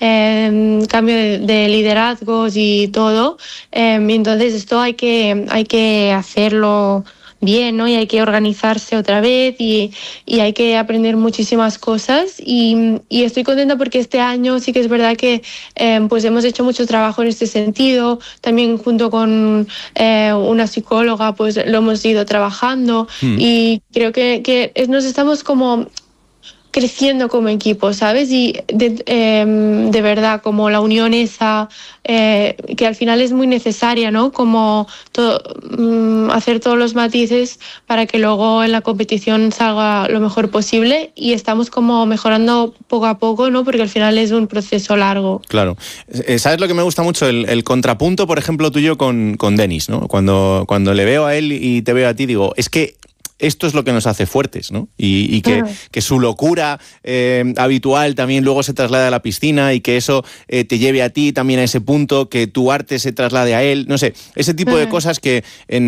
cambio de liderazgos y todo. Entonces esto hay que hacerlo bien, ¿no? Y hay que organizarse otra vez y hay que aprender muchísimas cosas y estoy contenta porque este año sí que es verdad que pues hemos hecho mucho trabajo en este sentido, también junto con una psicóloga pues lo hemos ido trabajando y creo que nos estamos como creciendo como equipo, ¿sabes? Y de verdad, como la unión esa, que al final es muy necesaria, ¿no? Como hacer todos los matices para que luego en la competición salga lo mejor posible y estamos como mejorando poco a poco, ¿no? Porque al final es un proceso largo. Claro. ¿Sabes lo que me gusta mucho? El contrapunto, por ejemplo, tuyo con Denis, ¿no? Cuando le veo a él y te veo a ti, digo, es que esto es lo que nos hace fuertes, ¿no? Y que su locura habitual también luego se traslade a la piscina y que eso te lleve a ti también a ese punto, que tu arte se traslade a él, no sé, ese tipo de cosas que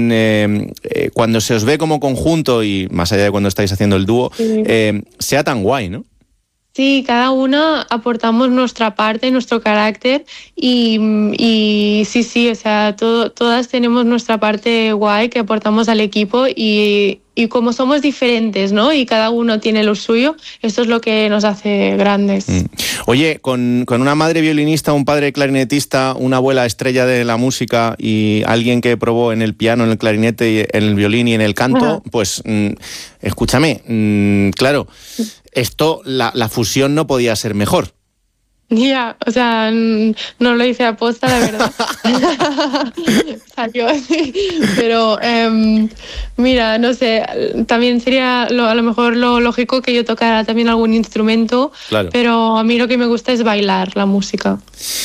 cuando se os ve como conjunto y más allá de cuando estáis haciendo el dúo, sea tan guay, ¿no? Sí, cada una aportamos nuestra parte, nuestro carácter y sí, o sea, todas tenemos nuestra parte guay que aportamos al equipo y como somos diferentes, ¿no? Y cada uno tiene lo suyo, esto es lo que nos hace grandes. Oye, con una madre violinista, un padre clarinetista, una abuela estrella de la música y alguien que probó en el piano, en el clarinete, en el violín y en el canto, pues escúchame, claro, esto, la fusión no podía ser mejor. Ya, o sea, no lo hice aposta, la verdad. Salió así. Pero, mira, no sé, también sería a lo mejor lo lógico que yo tocara también algún instrumento, claro. Pero a mí lo que me gusta es bailar la música.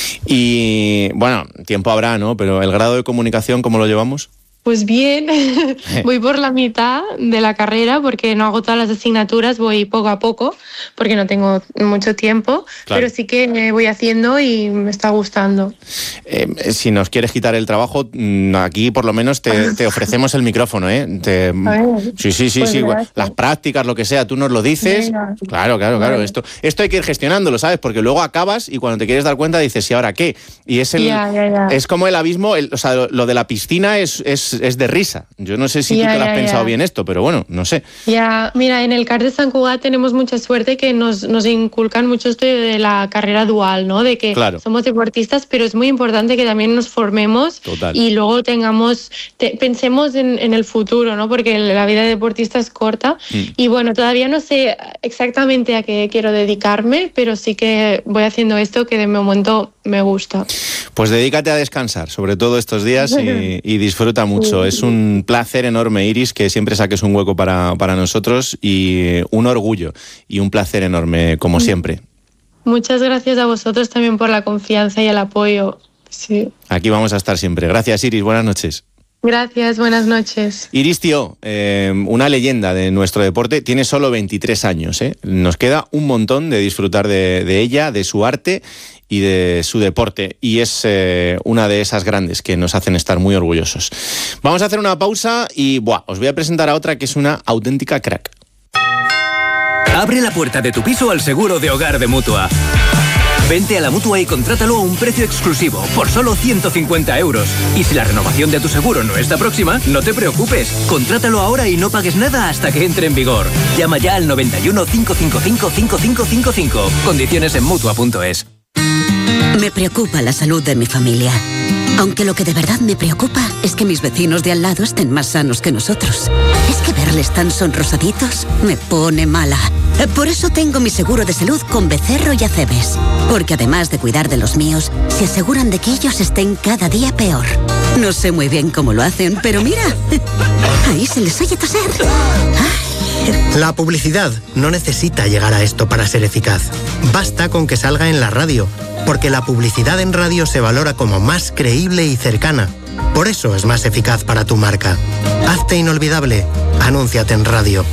Y, bueno, tiempo habrá, ¿no? Pero el grado de comunicación, ¿cómo lo llevamos? Pues bien, voy por la mitad de la carrera porque no hago todas las asignaturas, voy poco a poco porque no tengo mucho tiempo, claro. Pero sí que voy haciendo y me está gustando. Si nos quieres quitar el trabajo, aquí por lo menos te ofrecemos el micrófono, ¿eh? Sí, pues las prácticas, lo que sea, tú nos lo dices. Venga. Claro, vale. Esto hay que ir gestionándolo, ¿sabes? Porque luego acabas y cuando te quieres dar cuenta dices, ¿y ahora qué? Y es es como el abismo, o sea, lo de la piscina es de risa. Yo no sé si tú te lo has pensado bien esto, pero bueno, no sé. Ya, mira, en el CAR de Sant Cugat tenemos mucha suerte que nos inculcan mucho esto de la carrera dual, ¿no? De que somos deportistas, pero es muy importante que también nos formemos. Total. Y luego pensemos en el futuro, ¿no? Porque la vida de deportista es corta. Y bueno, todavía no sé exactamente a qué quiero dedicarme, pero sí que voy haciendo esto que de momento me gusta. Pues dedícate a descansar, sobre todo estos días, y disfruta mucho. Es un placer enorme, Iris, que siempre saques un hueco para nosotros y un orgullo y un placer enorme, como siempre. Muchas gracias a vosotros también por la confianza y el apoyo. Sí. Aquí vamos a estar siempre. Gracias, Iris. Buenas noches. Gracias, buenas noches. Iris Tió, una leyenda de nuestro deporte, tiene solo 23 años. Nos queda un montón de disfrutar de ella, de su arte y de su deporte, y es una de esas grandes que nos hacen estar muy orgullosos. Vamos a hacer una pausa y os voy a presentar a otra que es una auténtica crack. Abre la puerta de tu piso al seguro de hogar de Mutua. Vente a la Mutua y contrátalo a un precio exclusivo, por solo 150 €. Y si la renovación de tu seguro no está próxima, no te preocupes. Contrátalo ahora y no pagues nada hasta que entre en vigor. Llama ya al 91 555 5555. Condiciones en Mutua.es. Me preocupa la salud de mi familia. Aunque lo que de verdad me preocupa es que mis vecinos de al lado estén más sanos que nosotros. Es que verles tan sonrosaditos me pone mala. Por eso tengo mi seguro de salud con Becerro y Acebes. Porque además de cuidar de los míos, se aseguran de que ellos estén cada día peor. No sé muy bien cómo lo hacen, pero mira, ahí se les oye toser. La publicidad no necesita llegar a esto para ser eficaz. Basta con que salga en la radio, porque la publicidad en radio se valora como más creíble y cercana. Por eso es más eficaz para tu marca. Hazte inolvidable. Anúnciate en radio.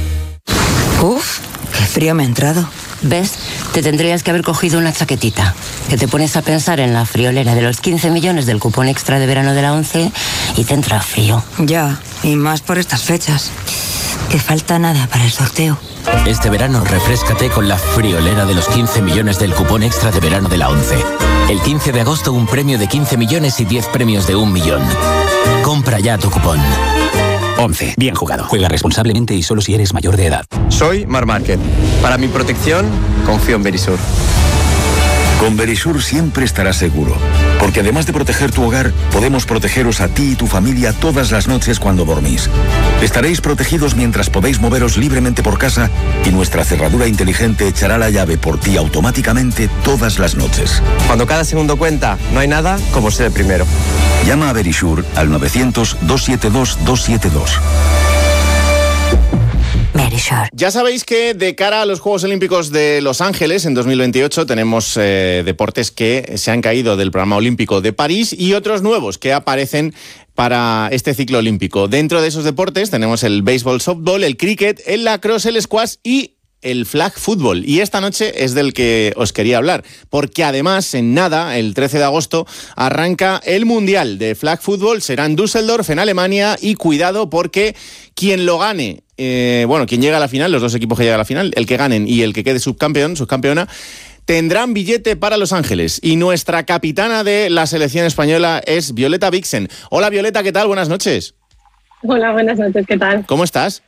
Uf, qué frío me ha entrado. ¿Ves? Te tendrías que haber cogido una chaquetita. Que te pones a pensar en la friolera de los 15 millones del cupón extra de verano de la ONCE y te entra frío. Ya, y más por estas fechas. que falta nada para el sorteo. Este verano refréscate con la friolera de los 15 millones del cupón extra de verano de la ONCE. El 15 de agosto un premio de 15 millones y 10 premios de 1 millón. Compra ya tu cupón. ONCE, bien jugado. Juega responsablemente y solo si eres mayor de edad. Soy Mar Márquez. Para mi protección, confío en Verisur. Con Verisur siempre estarás seguro, porque además de proteger tu hogar, podemos protegeros a ti y tu familia todas las noches cuando dormís. Estaréis protegidos mientras podéis moveros libremente por casa y nuestra cerradura inteligente echará la llave por ti automáticamente todas las noches. Cuando cada segundo cuenta, no hay nada como ser el primero. Llama a Verisur al 900-272-272. Ya sabéis que de cara a los Juegos Olímpicos de Los Ángeles en 2028 tenemos deportes que se han caído del programa olímpico de París y otros nuevos que aparecen para este ciclo olímpico. Dentro de esos deportes tenemos el béisbol, softball, el cricket, el lacrosse, el squash y el flag football. Y esta noche es del que os quería hablar, porque además en nada, el 13 de agosto, arranca el Mundial de Flag Football. Será en Düsseldorf, en Alemania, y cuidado porque quien lo gane, quien llega a la final, los dos equipos que llegan a la final, el que ganen y el que quede subcampeona, tendrán billete para Los Ángeles. Y nuestra capitana de la selección española es Violeta Vixen. Hola Violeta, ¿qué tal? Buenas noches. Hola, buenas noches, ¿qué tal? ¿Cómo estás?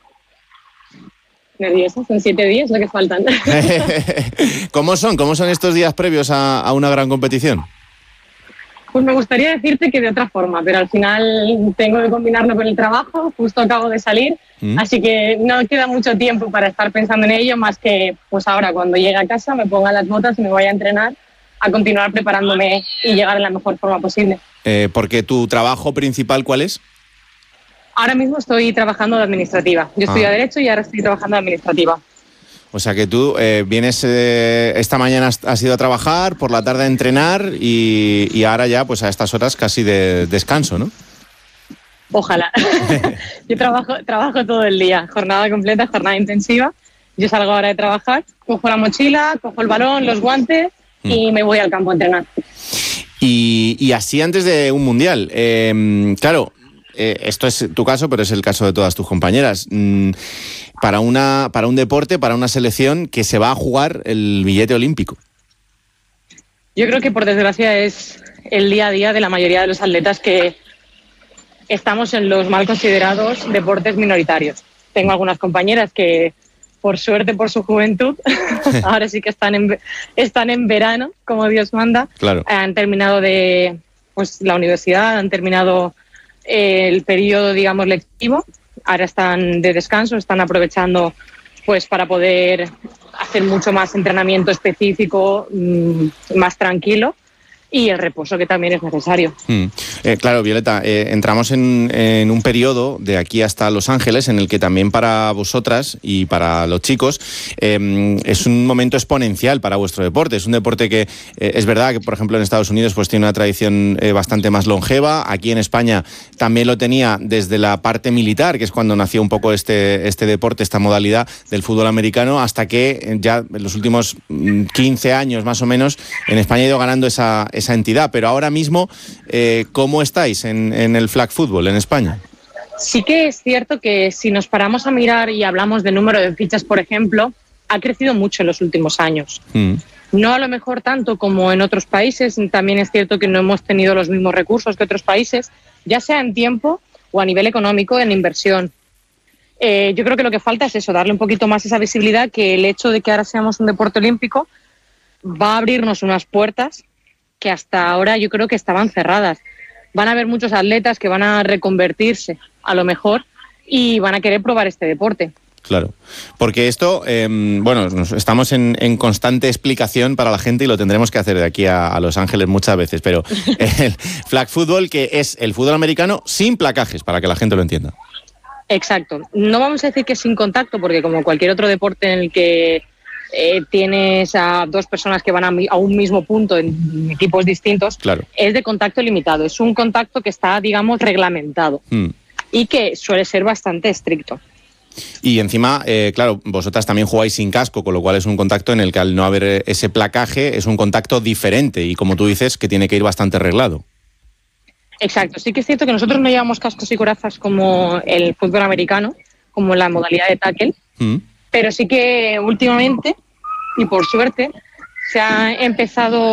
Nerviosa, son 7 días lo que faltan. ¿Cómo son estos días previos a una gran competición? Pues me gustaría decirte que de otra forma, pero al final tengo que combinarlo con el trabajo, justo acabo de salir, así que no queda mucho tiempo para estar pensando en ello, más que pues ahora cuando llegue a casa me ponga las botas y me vaya a entrenar, a continuar preparándome y llegar en la mejor forma posible. Porque tu trabajo principal, ¿cuál es? Ahora mismo estoy trabajando de administrativa. Yo estudié Derecho y ahora estoy trabajando de administrativa. O sea que tú vienes, esta mañana has ido a trabajar, por la tarde a entrenar y ahora ya pues a estas horas casi de descanso, ¿no? Ojalá. Yo trabajo todo el día, jornada completa, jornada intensiva. Yo salgo ahora de trabajar, cojo la mochila, cojo el balón, los guantes y me voy al campo a entrenar. Y así antes de un mundial. Claro, esto es tu caso, pero es el caso de todas tus compañeras. Para un deporte, para una selección que se va a jugar el billete olímpico. Yo creo que por desgracia es el día a día de la mayoría de los atletas que estamos en los mal considerados deportes minoritarios. Tengo algunas compañeras que, por suerte, por su juventud, ahora sí que están en verano, como Dios manda. Claro. Han terminado la universidad, han terminado el periodo, digamos, lectivo. Ahora están de descanso, están aprovechando pues para poder hacer mucho más entrenamiento específico, más tranquilo, y el reposo que también es necesario. Claro, Violeta, entramos en un periodo de aquí hasta Los Ángeles en el que también para vosotras y para los chicos es un momento exponencial para vuestro deporte. Es un deporte que es verdad que, por ejemplo, en Estados Unidos pues tiene una tradición bastante más longeva. Aquí en España también lo tenía desde la parte militar, que es cuando nació un poco este deporte, esta modalidad del fútbol americano, hasta que ya en los últimos 15 años más o menos en España ha ido ganando esa entidad. Pero ahora mismo, ¿cómo estáis en el flag football en España? Sí que es cierto que si nos paramos a mirar y hablamos de número de fichas, por ejemplo, ha crecido mucho en los últimos años. No a lo mejor tanto como en otros países, también es cierto que no hemos tenido los mismos recursos que otros países, ya sea en tiempo o a nivel económico, en inversión. Yo creo que lo que falta es eso, darle un poquito más esa visibilidad, que el hecho de que ahora seamos un deporte olímpico va a abrirnos unas puertas que hasta ahora yo creo que estaban cerradas. Van a haber muchos atletas que van a reconvertirse, a lo mejor, y van a querer probar este deporte. Claro, porque esto, estamos en constante explicación para la gente y lo tendremos que hacer de aquí a Los Ángeles muchas veces, pero el flag football, que es el fútbol americano sin placajes, para que la gente lo entienda. Exacto. No vamos a decir que es sin contacto, porque como cualquier otro deporte en el que tienes a dos personas que van a un mismo punto en equipos distintos, claro, es de contacto limitado. Es un contacto que está, digamos, reglamentado y que suele ser bastante estricto. Y encima, claro, vosotras también jugáis sin casco, con lo cual es un contacto en el que al no haber ese placaje es un contacto diferente y, como tú dices, que tiene que ir bastante arreglado. Exacto. Sí que es cierto que nosotros no llevamos cascos y corazas como el fútbol americano, como la modalidad de tackle, pero sí que últimamente, y por suerte, se ha empezado